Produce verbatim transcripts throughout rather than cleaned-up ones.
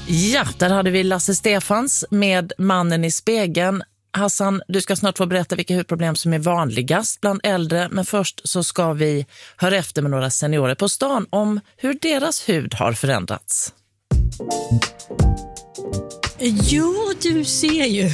Ja, där hade vi Lasse Stefans med Mannen i spegeln. Hassan, du ska snart få berätta vilka hudproblem som är vanligast bland äldre, men först så ska vi höra efter med några seniorer på stan om hur deras hud har förändrats. Jo, du ser ju.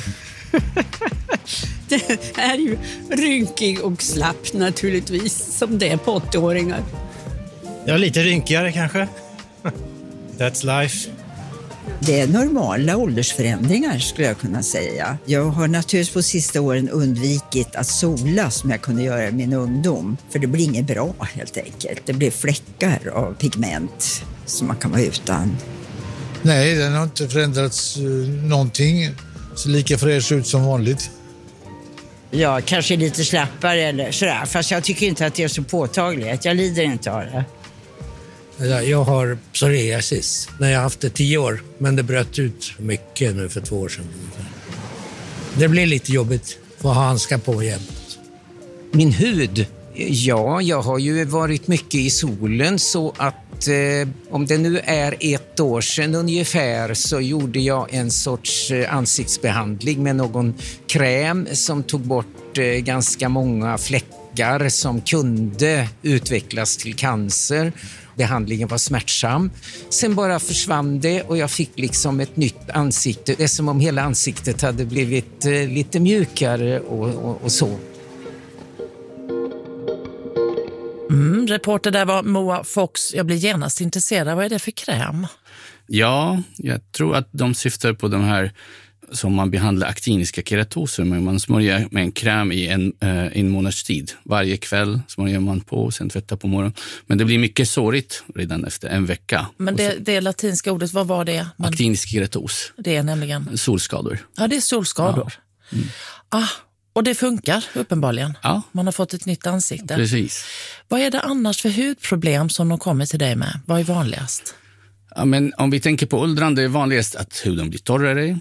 Det är ju rynkig och slapp naturligtvis, som det är på åttioåringar. Ja, lite rynkigare kanske. That's life. Det är normala åldersförändringar skulle jag kunna säga. Jag har naturligtvis på sista åren undvikit att sola som jag kunde göra i min ungdom. För det blir inget bra helt enkelt. Det blir fläckar av pigment som man kan vara utan. Nej, den har inte förändrats någonting. Så lika fräsch ut som vanligt. Ja, kanske lite slappare eller sådär. Fast jag tycker inte att det är så påtagligt. Jag lider inte av det. Jag har psoriasis. Jag har haft det tio år, men det bröt ut mycket nu för två år sedan. Det blir lite jobbigt att ha handskar på jämt. Min hud? Ja, jag har ju varit mycket i solen så att eh, om det nu är ett år sedan ungefär så gjorde jag en sorts eh, ansiktsbehandling med någon kräm som tog bort eh, ganska många fläckar som kunde utvecklas till cancer. Behandlingen var smärtsam. Sen bara försvann det och jag fick liksom ett nytt ansikte. Det är som om hela ansiktet hade blivit eh, lite mjukare och, och, och så. Mm, reporter där var Moa Fox. Jag blir genast intresserad. Vad är det för kräm? Ja, jag tror att de syftar på de här som man behandlar aktiniska keratoser med. Man smörjer med en kräm i en, eh, en månads tid. Varje kväll smörjer man på och sen tvättar på morgonen. Men det blir mycket sårigt redan efter en vecka. Men det, det latinska ordet, vad var det? Man... Aktinisk keratos. Det är nämligen? Solskador. Ja, det är solskador. Ja. Mm. Ah, och det funkar uppenbarligen. Ja. Man har fått ett nytt ansikte. Precis. Vad är det annars för hudproblem som de kommer till dig med? Vad är vanligast? Ja, men om vi tänker på åldrande är vanligast att huden blir torrare,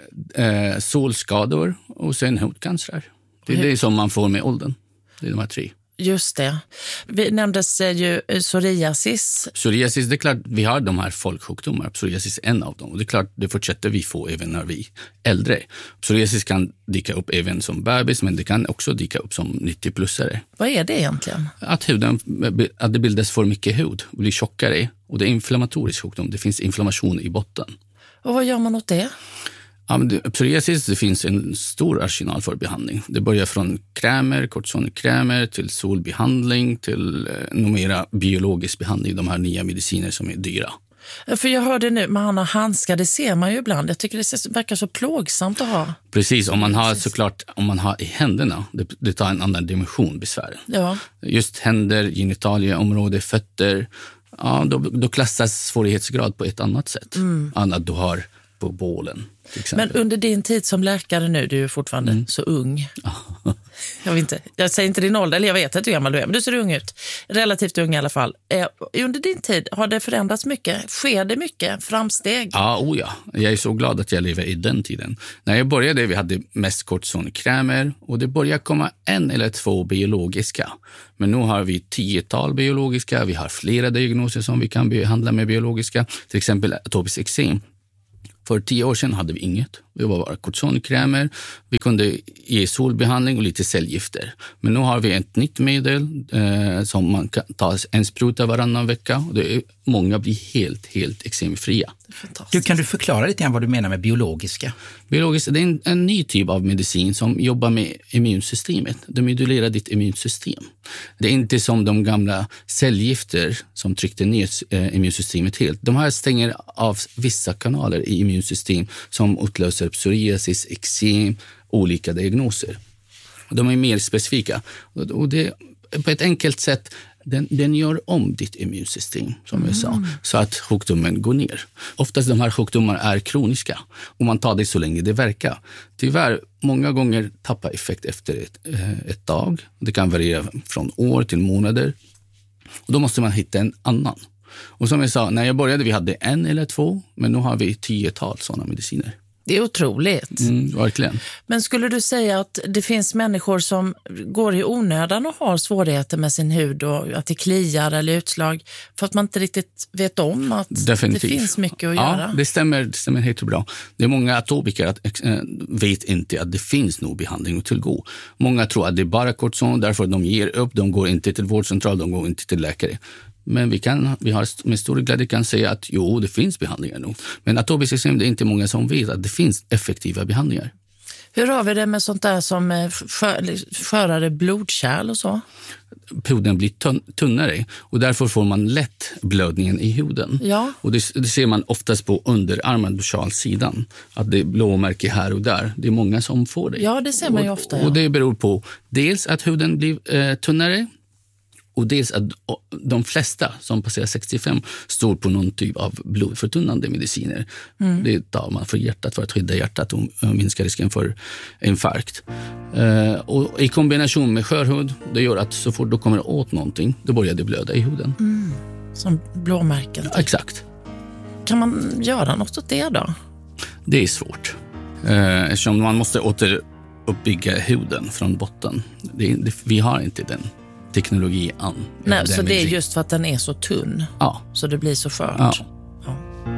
eh, solskador och sen hudcancer. Det är Hur? det som man får med åldern. Det är de här tre. Just det. Vi nämndes ju psoriasis. Psoriasis, det är klart vi har de här folksjukdomar. Psoriasis är en av dem. Och det är klart det fortsätter vi få även när vi är äldre. Psoriasis kan dyka upp även som bebis, men det kan också dyka upp som nittio-plussare. Vad är det egentligen? Att, huden, att det bildas för mycket hud och blir tjockare. Och det är inflammatorisk sjukdom. Det finns inflammation i botten. Och vad gör man åt det? Ja, men det, psoriasis, det finns en stor arsenal för behandling. Det börjar från krämer, kortisonkrämer till solbehandling till eh, numera biologisk behandling. De här nya mediciner som är dyra. För jag hörde nu, man har handskar, det ser man ju ibland. Jag tycker det verkar så plågsamt att ha. Precis, om man har såklart, om man har i händerna, det, det tar en annan dimension besvär. Ja. Just händer, genitalieområde, fötter, ja, då, då klassas svårighetsgrad på ett annat sätt. Mm. Annat du har på bålen. Men under din tid som läkare nu, du är fortfarande mm. så ung. jag, vet inte, jag säger inte din ålder, eller jag vet inte hur gammal du är, men du ser ung ut. Relativt ung i alla fall. Eh, under din tid, har det förändrats mycket? Sker det mycket framsteg? Ja, oh ja. Jag är så glad att jag lever i den tiden. När jag började, vi hade mest kortisonkrämer och det började komma en eller två biologiska. Men nu har vi tiotal biologiska, vi har flera diagnoser som vi kan behandla med biologiska. Till exempel atopisk eksem. För tio år sedan hade vi inget. Vi var bara kortisonkrämer. Vi kunde ge solbehandling och lite cellgifter. Men nu har vi ett nytt medel eh, som man kan ta en spruta varannan vecka. Och det är, många blir helt, helt eksemfria. Du, kan du förklara lite grann vad du menar med biologiska? Biologiskt, det är en, en ny typ av medicin som jobbar med immunsystemet. Det modulerar ditt immunsystem. Det är inte som de gamla cellgifter som tryckte ner eh, immunsystemet helt. De här stänger av vissa kanaler i immunsystem som utlöser psoriasis, eksem, olika diagnoser. De är mer specifika. Och det, på ett enkelt sätt, den, den gör om ditt immunsystem, som mm. jag sa, så att sjukdomen går ner. Oftast de här sjukdomarna är kroniska och man tar det så länge det verkar. Tyvärr, många gånger tappar effekt efter ett, ett dag. Det kan variera från år till månader. Och då måste man hitta en annan. Och som jag sa, när jag började vi hade en eller två, men nu har vi tiotal sådana mediciner. Det är otroligt. Mm, verkligen. Men skulle du säga att det finns människor som går i onödan och har svårigheter med sin hud och att det kliar eller utslag för att man inte riktigt vet om att Definitivt. det finns mycket att ja, göra? det stämmer, det stämmer helt bra. Det är många atopiker att äh, vet inte att det finns någon behandling att tillgå. Många tror att det är bara kortison, därför de ger upp, de går inte till vårdcentral, de går inte till läkare. Men vi, kan, vi har med stor glädje kan säga att jo, det finns behandlingar nu. Men atopiskt eksem, det är inte många som vet att det finns effektiva behandlingar. Hur har vi det med sånt där som skör, skörare blodkärl och så? Huden blir tunn, tunnare och därför får man lätt blödningen i huden. Ja. Och det, det ser man oftast på underarmen, sjalsidan. Att det är blåmärke här och där. Det är många som får det. Ja, det ser man ju och, ofta. Ja. Och det beror på dels att huden blir eh, tunnare. Och dels att de flesta som passerar sextiofem står på någon typ av blodförtunnande mediciner. Mm. Det tar man för hjärtat för att skydda hjärtat och minska risken för infarkt. Uh, och i kombination med skörhud, det gör att så fort du kommer åt någonting, då börjar det blöda i huden. Mm. Som blåmärken. Ja, exakt. Kan man göra något åt det då? Det är svårt. Uh, eftersom man måste återuppbygga huden från botten. Det, det, vi har inte den teknologi an. Nej, så det är just för att den är så tunn. Ja. Så det blir så skört. Ja.